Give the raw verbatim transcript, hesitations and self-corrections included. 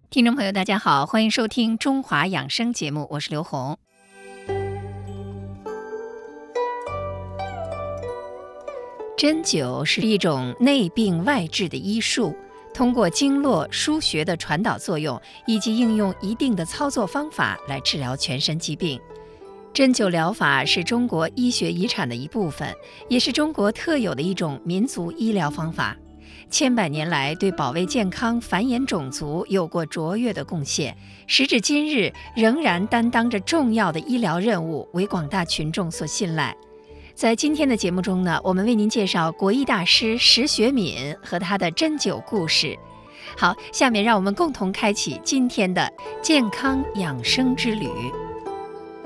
听众朋友，大家好，欢迎收听中华养生节目，我是刘红。针灸是一种内病外治的医术，通过经络腧穴的传导作用，以及应用一定的操作方法来治疗全身疾病。针灸疗法是中国医学遗产的一部分，也是中国特有的一种民族医疗方法。千百年来，对保卫健康、繁衍种族有过卓越的贡献，时至今日仍然担当着重要的医疗任务，为广大群众所信赖。在今天的节目中呢，我们为您介绍国医大师石学敏和他的针灸故事。好，下面让我们共同开启今天的健康养生之旅。